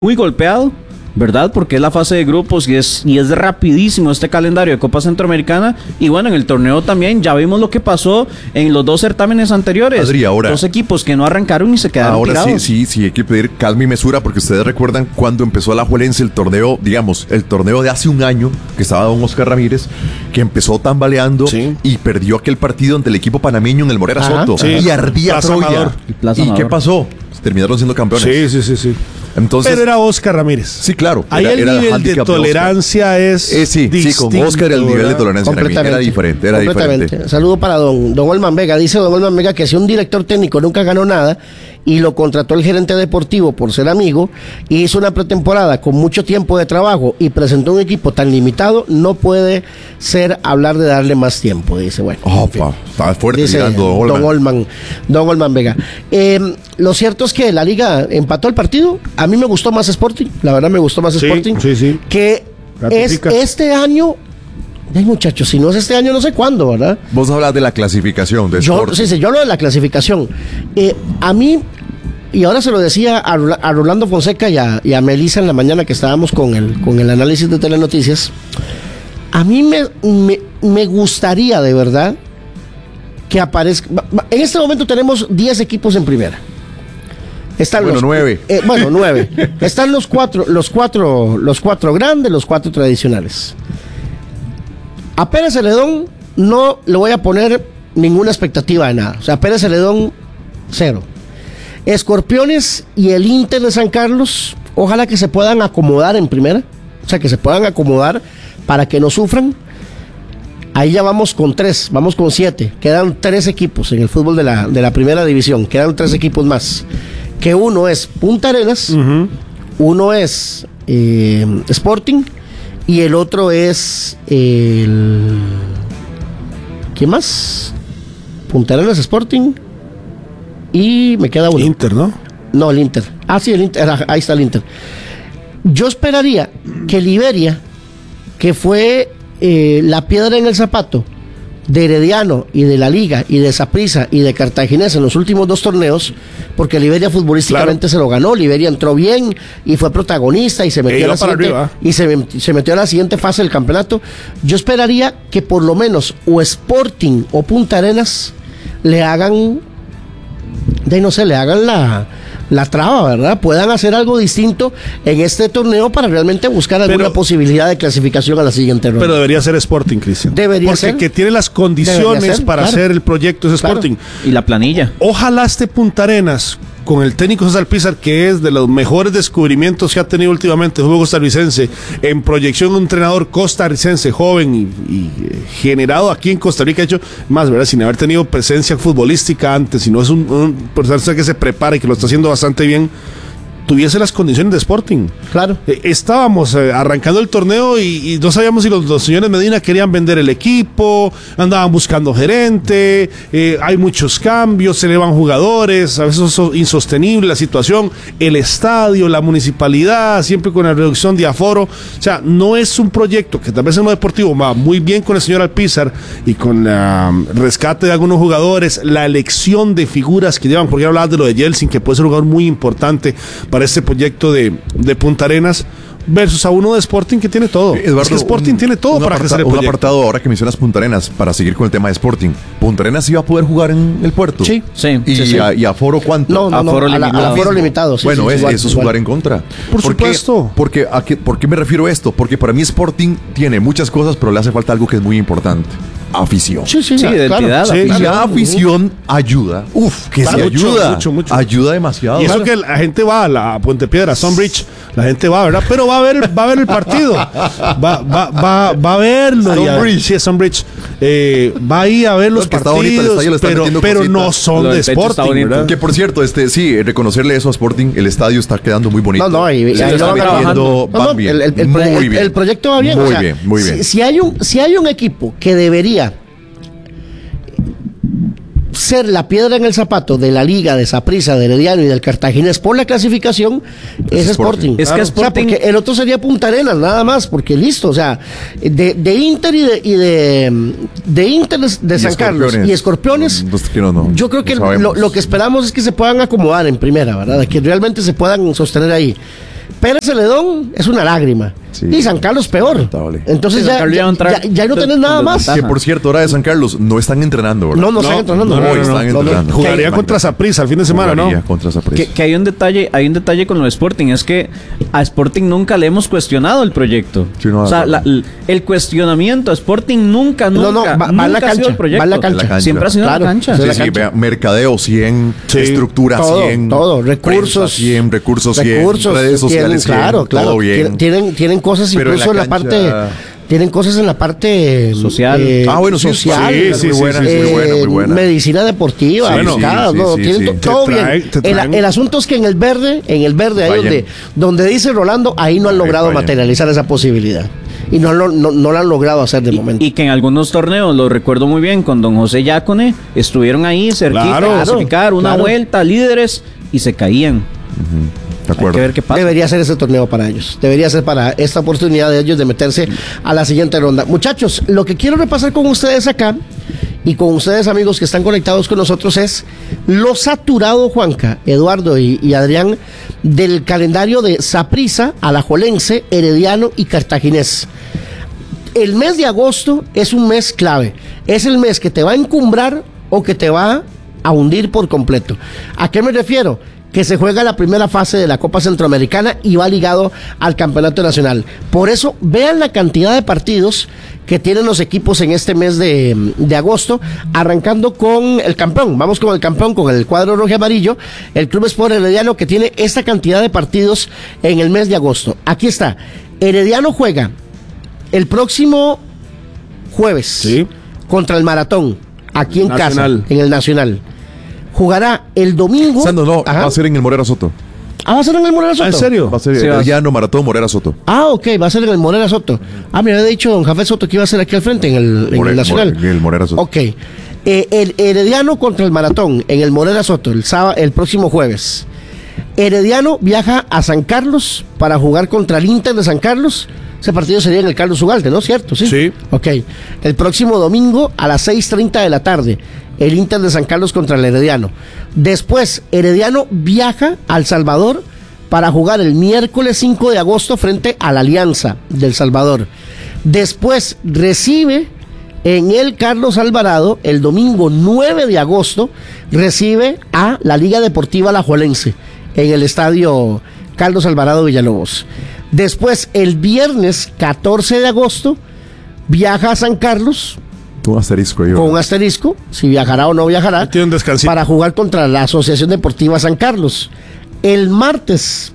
muy golpeado, ¿verdad? Porque es la fase de grupos y es rapidísimo este calendario de Copa Centroamericana. Y bueno, en el torneo también ya vimos lo que pasó en los 2 certámenes anteriores. Adri, ahora, 2 equipos que no arrancaron y se quedaron ahora tirados. Sí, hay que pedir calma y mesura, porque ustedes recuerdan cuando empezó Alajuelense el torneo, digamos, el torneo de hace un año, que estaba don Oscar Ramírez, que empezó tambaleando y perdió aquel partido ante el equipo panameño en el Morera Soto. Y ardía Plaza Troya. Amador. ¿Y qué pasó? Terminaron siendo campeones. Sí. Entonces, pero era Oscar Ramírez. Sí, claro. Ahí el nivel de tolerancia es distinto. Con Oscar el nivel de tolerancia era diferente. Saludo para don Olman Vega. Dice don Olman Vega que si un director técnico nunca ganó nada y lo contrató el gerente deportivo por ser amigo y hizo una pretemporada con mucho tiempo de trabajo y presentó un equipo tan limitado, no puede ser hablar de darle más tiempo. Dice, bueno. Estaba fuerte, dice don Olman Vega. Lo cierto es que la liga empató el partido. A mí me gustó más Sporting. La verdad me gustó más Sporting. Sí. Que es este año. Ay, muchachos, si no es este año, no sé cuándo, ¿verdad? Vos hablas de la clasificación de Sporting. Yo hablo de la clasificación. A mí, y ahora se lo decía a Rolando Fonseca y a Melissa en la mañana que estábamos con el análisis de Telenoticias. A mí me gustaría de verdad que aparezca. En este momento tenemos 10 equipos en primera. Están 9. 9. Están los cuatro grandes, los 4 tradicionales. A Pérez Celedón no le voy a poner ninguna expectativa de nada. O sea, Pérez Celedón, 0. Escorpiones y el Inter de San Carlos, ojalá que se puedan acomodar en primera. O sea, que se puedan acomodar para que no sufran. Ahí ya vamos con 3, vamos con 7. Quedan 3 equipos en el fútbol de la primera división. Quedan 3 equipos más. Que uno es Punta Arenas, uno es Sporting y el otro es ¿qué más? Punta Arenas, Sporting y me queda uno. Inter, ¿no? No, el Inter. Sí, el Inter, ahí está el Inter. Yo esperaría que el Iberia, que fue la piedra en el zapato de Herediano y de la Liga y de Saprissa y de Cartaginés en los últimos 2 torneos, porque Liberia futbolísticamente se lo ganó. Liberia entró bien y fue protagonista y se metió se metió a la siguiente fase del campeonato. Yo esperaría que por lo menos o Sporting o Punta Arenas le hagan la traba, ¿verdad? Puedan hacer algo distinto en este torneo para realmente buscar alguna posibilidad de clasificación a la siguiente ronda. Pero debería ser Sporting, Cristian. Porque que tiene las condiciones para hacer el proyecto es Sporting. Y la planilla. Ojalá este Punta Arenas, con el técnico César Pizar, que es de los mejores descubrimientos que ha tenido últimamente el fútbol costarricense, en proyección un entrenador costarricense joven y generado aquí en Costa Rica, hecho más, ¿verdad? Sin haber tenido presencia futbolística antes, sino es un personaje que se prepara y que lo está haciendo bastante bien, tuviese las condiciones de Sporting. Claro. Estábamos arrancando el torneo y no sabíamos si los señores Medina querían vender el equipo, andaban buscando gerente, hay muchos cambios, se le van jugadores, a veces es insostenible la situación, el estadio, la municipalidad, siempre con la reducción de aforo. O sea, no es un proyecto que tal vez en lo deportivo va muy bien con el señor Alpizar y con el rescate de algunos jugadores, la elección de figuras que llevan, porque hablabas de lo de Yeltsin, que puede ser un jugador muy importante para este proyecto de Punta Arenas, versus a uno de Sporting que tiene todo. Eduardo, es que Sporting tiene todo para crecer el proyecto. Un apartado ahora que mencionas Punta Arenas, para seguir con el tema de Sporting. ¿Punta Arenas iba a poder jugar en el Puerto? Sí. ¿Y aforo cuánto? No, aforo limitado. Aforo limitado. Sí, bueno, eso es jugar en contra. Por supuesto. ¿Por qué me refiero a esto? Porque para mí Sporting tiene muchas cosas, pero le hace falta algo que es muy importante. Afición. Sí, identidad. Claro. Y la afición ayuda. Ayuda. Mucho. Ayuda demasiado. Y eso que la gente va a la Puente Piedra, Stonebridge, la gente va, ¿verdad? Pero va a ver el partido. Va a verlo. Stonebridge. Sí, Stonebridge. Va ahí a ver los partidos, pero no son de Sporting, ¿verdad? Que por cierto, reconocerle eso a Sporting, el estadio está quedando muy bonito. Van bien. El proyecto va bien. Muy bien. Si hay un equipo que debería ser la piedra en el zapato de la Liga, de Saprissa, de Herediano y del Cartaginés por la clasificación, es Sporting. Es que Sporting, o sea, porque el otro sería Punta Arenas, nada más, porque listo, o sea, de Inter y de Inter de San Carlos y Escorpiones, yo creo que lo que esperamos es que se puedan acomodar en primera, ¿verdad? Que realmente se puedan sostener ahí. Pérez Celedón es una lágrima. Sí. Y San Carlos peor. Lamentable. Entonces Sí, San Carlos ya no tenés nada más. Que por cierto, ahora de San Carlos no están entrenando, ¿verdad? No están entrenando. no, están entrenando. Jugaría contra Saprissa el fin de semana, ¿no? Jugaría contra Saprissa. Que hay un detalle con lo de Sporting, es que a Sporting nunca le hemos cuestionado el proyecto. Sí, no, o sea, el cuestionamiento a Sporting nunca va en la ha cancha, sido el proyecto. va en la cancha. Siempre ha sido Claro. en la cancha. Sí, Sí, la sí, cancha. vea, mercadeo 100, Sí. estructura Todo, 100, todo, recursos, prensa 100, recursos 100, redes sociales 100, claro, todo bien. Tienen cosas Pero incluso en la cancha- parte, tienen cosas en la parte Social. Bueno, sí, social, sí, muy buena, muy buena. medicina deportiva, Sí, becadas, sí, no, sí, tienen sí. todo Te bien. traen. El asunto es que en el verde ahí Fallan. donde dice Rolando, ahí no han logrado fallan. materializar esa posibilidad. Y no lo han logrado hacer de momento. Y que en algunos torneos, lo recuerdo muy bien, con don José Yácone, estuvieron ahí cerquita Claro, a clasificar una claro. vuelta, líderes, y se caían. De Hay que acuerdo. ver qué pasa. Debería ser ese torneo para ellos. Debería ser para esta oportunidad de ellos de meterse a la siguiente ronda. Muchachos, lo que quiero repasar con ustedes acá y con ustedes, amigos que están conectados con nosotros, es lo saturado, Juanca, Eduardo y Adrián, del calendario de Saprissa, Alajuelense, Herediano y Cartaginés. El mes de agosto es un mes clave. Es el mes que te va a encumbrar o que te va a hundir por completo. ¿A qué me refiero? Que se juega la primera fase de la Copa Centroamericana y va ligado al Campeonato Nacional. Por eso, vean la cantidad de partidos que tienen los equipos en este mes de agosto, arrancando con el campeón. Vamos con el campeón, con el cuadro rojo y amarillo, el Club Sport Herediano, que tiene esta cantidad de partidos en el mes de agosto. Aquí está. Herediano juega el próximo jueves Sí. contra el Maratón, aquí en Nacional. casa, en el Nacional. Jugará el domingo. Sando, no, Ajá. va a ser en el Morera Soto. Ah, va a ser en el Morera Soto. ¿En serio? Va a ser Sí, va a ser. Llano Maratón Morera Soto. Ah, ok, va a ser en el Morera Soto. Ah, me había dicho don Jafé Soto que iba a ser aquí al frente, en el Nacional. En el Morera Soto. Ok. El Herediano contra el Maratón en el Morera Soto el próximo jueves. Herediano viaja a San Carlos para jugar contra el Inter de San Carlos. Ese partido sería en el Carlos Ugalde, ¿no? ¿Cierto? Sí. Sí. Ok. El próximo domingo a las 6:30 de la tarde, el Inter de San Carlos contra el Herediano. Después, Herediano viaja a El Salvador para jugar el miércoles 5 de agosto frente a la Alianza del Salvador. Después recibe en el Carlos Alvarado el domingo 9 de agosto, recibe a la Liga Deportiva Alajuelense en el estadio Carlos Alvarado Villalobos. Después, el viernes 14 de agosto, viaja a San Carlos Un asterisco ahí, con un ¿verdad? asterisco, si viajará o no viajará, Tiene un descansito. para jugar contra la Asociación Deportiva San Carlos. El martes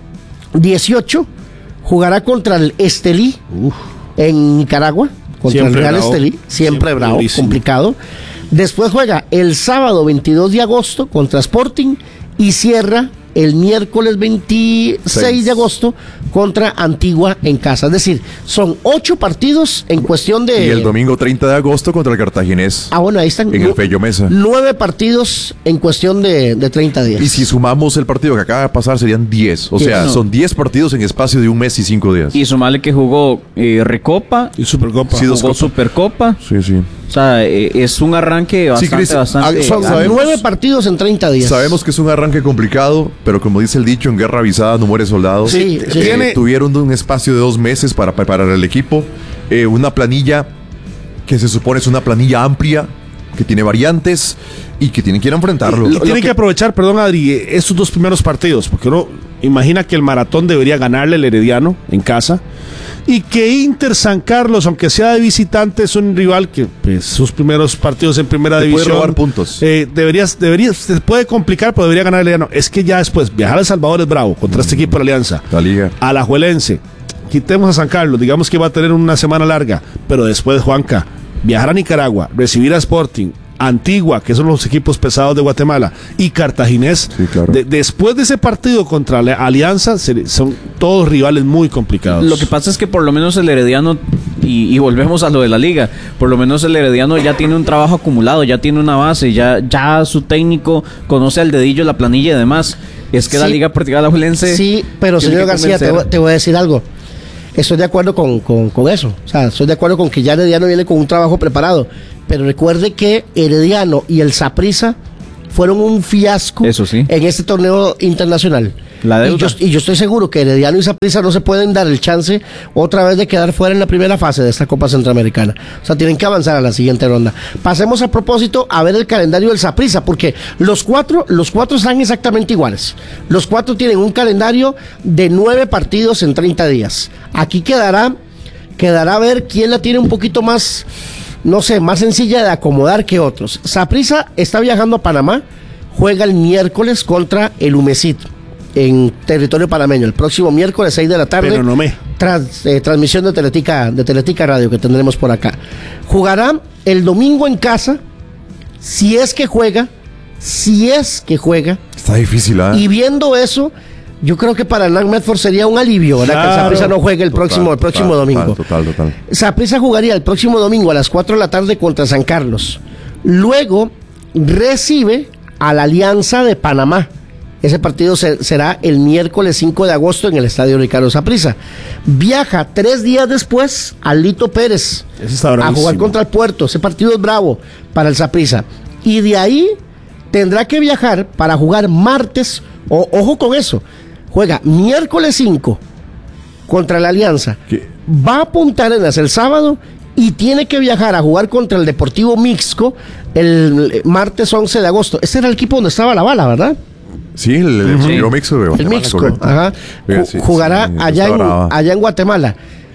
18 jugará contra el Estelí en Nicaragua, contra Siempre el Real bravo. Estelí, siempre Siempre bravo, durísimo. complicado. Después juega el sábado 22 de agosto contra Sporting y cierra el miércoles 26 de agosto contra Antigua en casa. Es decir, son 8 partidos en cuestión de... Y el domingo 30 de agosto contra el Cartaginés. Ah, bueno, ahí están. En el Fello Mesa. 9 partidos en cuestión de 30 días. Y si sumamos el partido que acaba de pasar, serían 10. O sea, no. son 10 partidos en espacio de un mes y 5 días. Y sumale que jugó Recopa, Y Supercopa. Sí, dos jugó copas. Supercopa. Sí, sí. O sea, es un arranque bastante, Chris, bastante... son- grande. sabemos- 9 partidos en 30 días. Sabemos que es un arranque complicado, pero como dice el dicho, en guerra avisada no muere soldado. Sí, sí. Tuvieron un espacio de 2 meses para preparar el equipo. Una planilla que se supone es una planilla amplia, que tiene variantes y que tienen que ir a enfrentarlo. Y tienen que aprovechar, perdón Adri, estos 2 primeros partidos, porque uno imagina que el Maratón debería ganarle el Herediano en casa y que Inter San Carlos, aunque sea de visitante, es un rival que pues, sus primeros partidos en primera Te puede división robar puntos. se puede complicar, pero debería ganar el Herediano. Es que ya después viajar a El Salvador es bravo contra este equipo de la Alianza. La liga. Alajuelense, quitemos a San Carlos, digamos que va a tener una semana larga, pero después Juanca, viajar a Nicaragua, recibir a Sporting, Antigua, que son los equipos pesados de Guatemala, y Cartaginés. Sí, claro. Después de ese partido contra la Alianza, son todos rivales muy complicados. Lo que pasa es que por lo menos el Herediano, y volvemos a lo de la liga, por lo menos el Herediano ya tiene un trabajo acumulado, ya tiene una base, ya su técnico conoce al dedillo la planilla y demás. Es que la Sí. Liga Deportiva Alajuelense... Sí, pero tiene señor que García, convencer. te voy a decir algo. Estoy de acuerdo con eso. O sea, estoy de acuerdo con que ya Herediano viene con un trabajo preparado. Pero recuerde que Herediano y el Saprissa fueron un fiasco Eso sí. en este torneo internacional. La deuda. Y yo estoy seguro que Herediano y Saprissa no se pueden dar el chance otra vez de quedar fuera en la primera fase de esta Copa Centroamericana. O sea, tienen que avanzar a la siguiente ronda. Pasemos a propósito a ver el calendario del Saprissa, porque los cuatro están exactamente iguales. Los cuatro tienen un calendario de 9 partidos en 30 días. Aquí quedará a ver quién la tiene un poquito más, no sé, más sencilla de acomodar que otros. Saprissa está viajando a Panamá, juega el miércoles contra el Humesit en territorio panameño, el próximo miércoles 6 de la tarde. Pero no me. Transmisión de Teletica Radio que tendremos por acá. Jugará el domingo en casa, si es que juega. Está difícil, ¿eh? Y viendo eso, yo creo que para Hernán Medford sería un alivio, ¿verdad? Claro. Que el Saprissa no juegue el próximo domingo. Total. Saprissa jugaría el próximo domingo a las 4 de la tarde contra San Carlos. Luego recibe a la Alianza de Panamá. Ese partido será el miércoles 5 de agosto en el Estadio Ricardo Saprissa. Viaja 3 días después a Lito Pérez a jugar contra el Puerto. Ese partido es bravo para el Saprissa. Y de ahí tendrá que viajar para jugar martes. Ojo con eso. Juega miércoles 5 contra la Alianza. ¿Qué? Va a Punta Arenas el sábado y tiene que viajar a jugar contra el Deportivo Mixco el martes 11 de agosto. Ese era el equipo donde estaba la bala, ¿verdad? Sí, el Mixco. El Mixco, ajá. Jugará allá en Guatemala.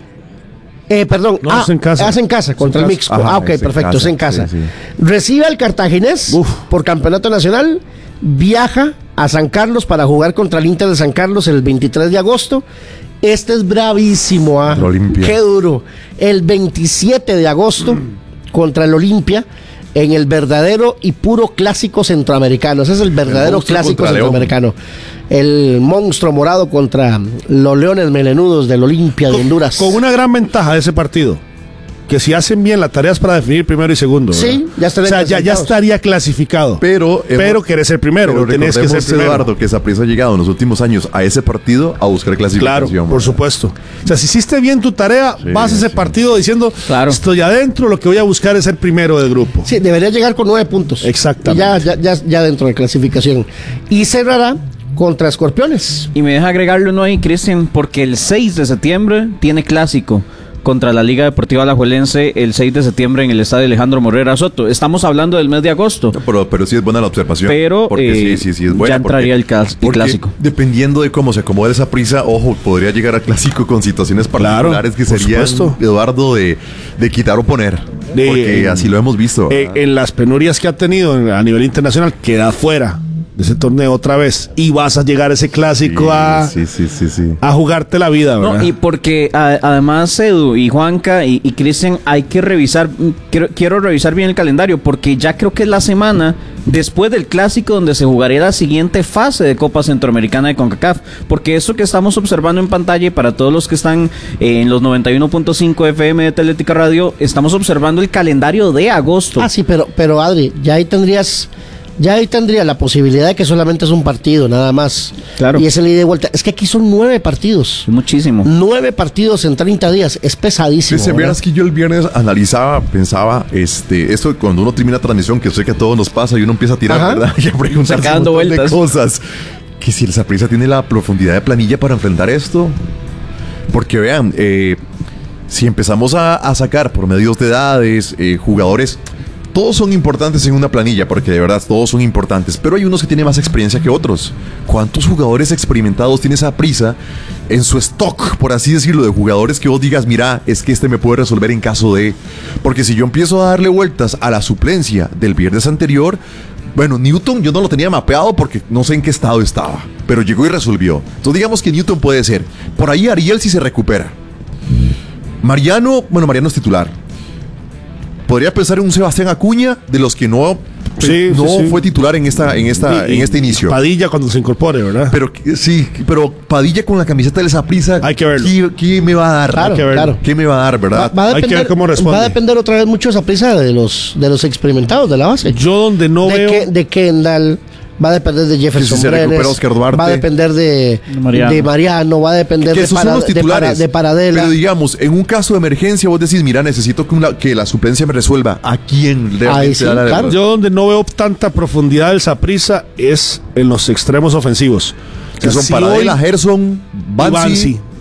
Perdón, no, es en casa. Es en casa, contra el Mixco. Ajá, Ok, perfecto, es en casa. Sí. Recibe al Cartaginés por campeonato nacional, viaja a San Carlos para jugar contra el Inter de San Carlos el 23 de agosto. Este es bravísimo, qué duro. El 27 de agosto contra el Olimpia en el verdadero y puro clásico centroamericano. Ese es el verdadero clásico centroamericano. El monstruo morado contra los Leones Melenudos del Olimpia de Honduras. Con una gran ventaja de ese partido, que si hacen bien la tarea es para definir primero y segundo, ¿verdad? Sí, ya estaría ya estaría clasificado. Pero querés ser primero, pero tenés que ser primero. Eduardo, que Saprissa ha llegado en los últimos años a ese partido a buscar clasificación. Claro, por supuesto. O sea, si hiciste bien tu tarea, vas a ese partido diciendo, claro, estoy adentro, lo que voy a buscar es ser primero del grupo. Sí, debería llegar con 9 puntos. Exactamente. Ya dentro de clasificación. Y cerrará contra Escorpiones. Y me deja agregarle uno ahí, Cristian, porque el 6 de septiembre tiene clásico contra la Liga Deportiva Alajuelense el 6 de septiembre en el estadio Alejandro Morera Soto. Estamos hablando del mes de agosto. No, pero sí es buena la observación. Pero porque sí es buena. Ya entraría el clásico. Dependiendo de cómo se acomode esa prisa, ojo, podría llegar al clásico con situaciones particulares que serían, Eduardo, de quitar o poner. Porque así lo hemos visto. En las penurias que ha tenido a nivel internacional, queda fuera de ese torneo otra vez y vas a llegar a ese clásico a jugarte la vida, ¿verdad? No, y porque además Edu y Juanca y Cristian, hay que revisar, quiero revisar bien el calendario, porque ya creo que es la semana después del clásico donde se jugaría la siguiente fase de Copa Centroamericana de CONCACAF, porque eso que estamos observando en pantalla, y para todos los que están en los 91.5 FM de Teletica Radio, estamos observando el calendario de agosto. Ah, sí, pero Adri, ya ahí tendría la posibilidad de que solamente es un partido, nada más. Claro. Y es el ida y vuelta. Es que aquí son 9 partidos. Es muchísimo. 9 partidos en 30 días. Es pesadísimo. Si vieras que yo el viernes pensaba, esto cuando uno termina la transmisión, que sé que a todos nos pasa y uno empieza a tirar, ¿verdad? Y a preguntarse un montón de cosas. Que si el Saprissa tiene la profundidad de planilla para enfrentar esto. Porque vean, si empezamos a sacar por medios de edades, jugadores, todos son importantes en una planilla, porque de verdad todos son importantes, pero hay unos que tienen más experiencia que otros. ¿Cuántos jugadores experimentados tiene Saprissa en su stock, por así decirlo, de jugadores que vos digas, mira, es que este me puede resolver en caso de... Porque si yo empiezo a darle vueltas a la suplencia del viernes anterior, bueno, Newton yo no lo tenía mapeado porque no sé en qué estado estaba, pero llegó y resolvió. Entonces digamos que Newton puede ser. Por ahí Ariel si se recupera. Mariano es titular. Podría pensar en un Sebastián Acuña, de los que no fue titular en este inicio. Padilla cuando se incorpore, ¿verdad? Pero Padilla con la camiseta del Saprissa, hay que verlo. ¿Qué me va a dar? Claro. ¿Qué me va a dar, verdad? Hay que ver cómo responde. Va a depender otra vez mucho de Saprissa de los experimentados de la base. Yo donde no veo... De Kendall, va a depender de Jefferson Brenes, va a depender de Mariano, va a depender de Paradela. Pero digamos, en un caso de emergencia vos decís, mira, necesito que la suplencia me resuelva. ¿A quién realmente da la verdad? Yo donde no veo tanta profundidad del Saprissa es en los extremos ofensivos. Que sea, son si Paradela, hoy- Gerson, Bansi.